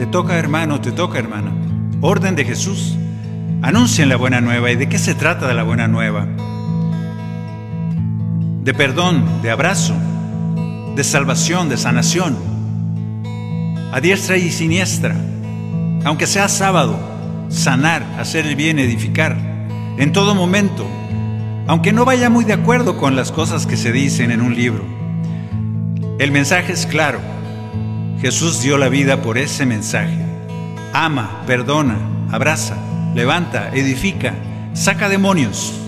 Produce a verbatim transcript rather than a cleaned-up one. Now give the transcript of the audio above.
Te toca, hermano, te toca, hermana. Orden de Jesús. Anuncien la buena nueva. ¿Y de qué se trata de la buena nueva? De perdón, de abrazo, de salvación, de sanación. A diestra y siniestra. Aunque sea sábado, sanar, hacer el bien, edificar. En todo momento. Aunque no vaya muy de acuerdo con las cosas que se dicen en un libro. El mensaje es claro. Jesús dio la vida por ese mensaje. Ama, perdona, abraza, levanta, edifica, saca demonios.